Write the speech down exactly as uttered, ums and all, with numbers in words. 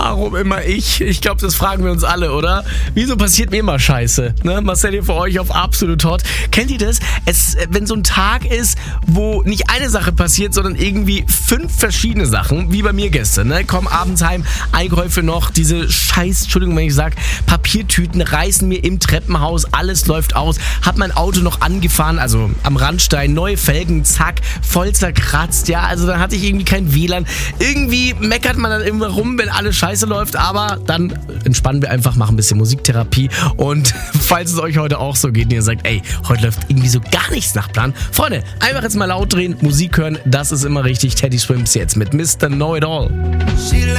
Warum immer ich? Ich glaube, das fragen wir uns alle, oder? Wieso passiert mir immer Scheiße? Ne? Marcel hier für euch auf Absolut Hot. Kennt ihr das? Es, wenn so ein Tag ist, wo nicht eine Sache passiert, sondern irgendwie fünf verschiedene Sachen, wie bei mir gestern. Ne? Komm abends heim, Einkäufe noch, diese scheiß, Entschuldigung, wenn ich sage, Papiertüten reißen mir im Treppenhaus, alles läuft aus. Hab mein Auto noch angefahren, also am Randstein, neue Felgen, zack, voll zerkratzt. Ja, also dann hatte ich irgendwie kein W L A N. Irgendwie meckert man dann immer rum, wenn alles scheiße läuft, aber dann entspannen wir einfach, machen ein bisschen Musiktherapie und falls es euch heute auch so geht und ihr sagt, ey, heute läuft irgendwie so gar nichts nach Plan, Freunde, einfach jetzt mal laut drehen, Musik hören, das ist immer richtig. Teddy Swims jetzt mit Mister Know It All.